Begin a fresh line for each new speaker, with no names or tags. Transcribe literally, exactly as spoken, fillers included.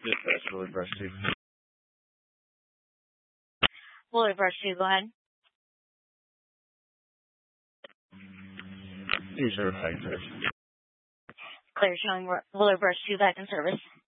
Yes, that's really Brush two.
Willow Brush two, go ahead.
Use her factor.
Clear showing Willow Brush two back in service.